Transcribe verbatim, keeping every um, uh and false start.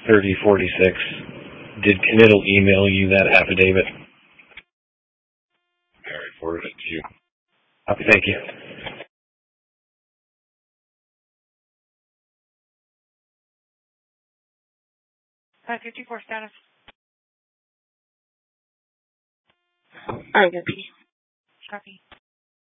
thirty forty-six. Did Committal email you that affidavit? All right, forward it to you. Okay, thank you. five fifty-four status. I'm good. Copy.